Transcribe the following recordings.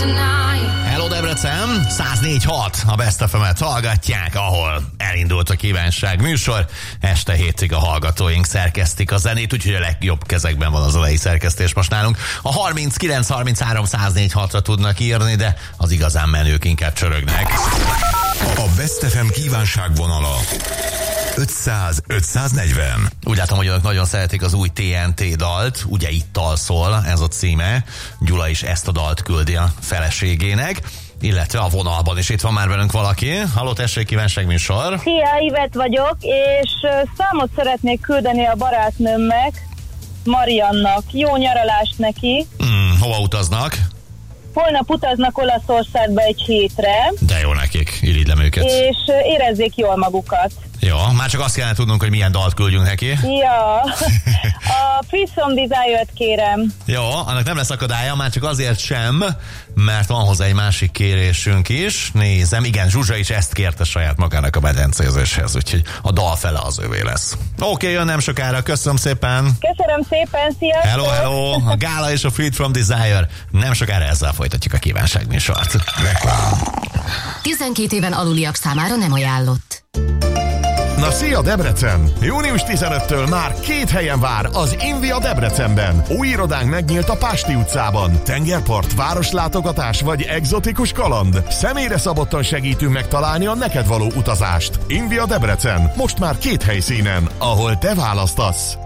Hello Debrecen, 104.6 a Best FM-et hallgatják, ahol elindult a kívánság műsor. Este 7-ig a hallgatóink szerkesztik a zenét, úgyhogy a legjobb kezekben van az zenei szerkesztés most nálunk. A 39 33 104.6-ra tudnak írni, de az igazán menők inkább csörögnek. A Best FM kívánságvonala 500-540. Úgy látom, hogy önök nagyon szeretik az új TNT dalt, ugye Itt alszol, ez a címe. Gyula is ezt a dalt küldi a feleségének, illetve a vonalban is itt van már velünk valaki. Halló, tessék, kívánságműsor. Szia, Ivet vagyok, és számot szeretnék küldeni a barátnőmnek, Mariannak. Jó nyaralást neki. Hova utaznak? Holnap utaznak Olaszországba egy hétre. De jó nekik, irigylem őket. És érezzék jól magukat. Jó, már csak azt kellene tudnunk, hogy milyen dalt küldjünk neki. Ja, a Free From Desire-t kérem. Jó, annak nem lesz akadálya, már csak azért sem, mert van hozzá egy másik kérésünk is. Nézem, igen, Zsuzsa is ezt kérte saját magának a medencézéshez, úgyhogy a dal fele az övé lesz. Oké, jön nem sokára, köszönöm szépen. Köszönöm szépen, sziasztok. Hello, hello, a Gála és a Free From Desire. Nem sokára ezzel folytatjuk a kívánságműsort. 12 éven aluliak számára nem ajánlott. Na szia Debrecen! Június 15-től már 2 helyen vár az Invia Debrecenben. Új irodánk megnyílt a Pásti utcában. Tengerpart, városlátogatás vagy egzotikus kaland. Személyre szabottan segítünk megtalálni a neked való utazást. Invia Debrecen. Most már 2 helyszínen, ahol te választasz.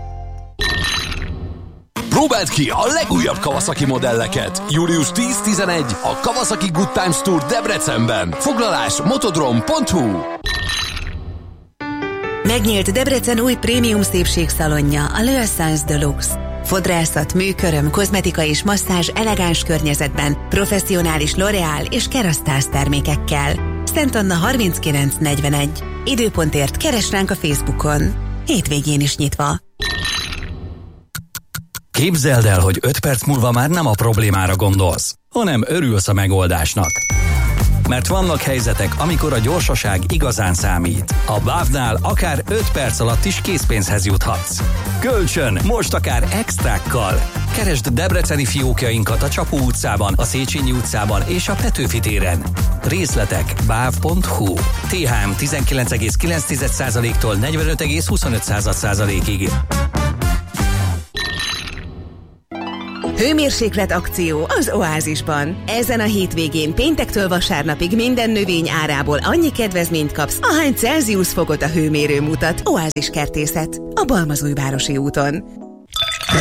Próbáld ki a legújabb Kawasaki modelleket. Július 10-11 a Kawasaki Good Times Tour Debrecenben. Foglalás motodrom.hu. Megnyílt Debrecen új prémium szépségszalonja, a L'Essence Deluxe. Fodrászat, műköröm, kozmetika és masszázs elegáns környezetben, professzionális L'Oréal és Kerastase termékekkel. Szent Anna 3941. Időpontért keresd ránk a Facebookon. Hétvégén is nyitva. Képzeld el, hogy 5 perc múlva már nem a problémára gondolsz, hanem örülsz a megoldásnak. Mert vannak helyzetek, amikor a gyorsaság igazán számít. A BÁV-nál akár 5 perc alatt is készpénzhez juthatsz. Kölcsön, most akár extrákkal. Keresd debreceni fiókjainkat a Csapó utcában, a Széchenyi utcában és a Petőfi téren. Részletek bav.hu. THM 19,9%-tól 45,25%-ig. Hőmérséklet akció az Oázisban. Ezen a hétvégén péntektől vasárnapig minden növény árából annyi kedvezményt kapsz, ahány Celsius fokot a hőmérő mutat. Oázis kertészet a Balmazújvárosi úton.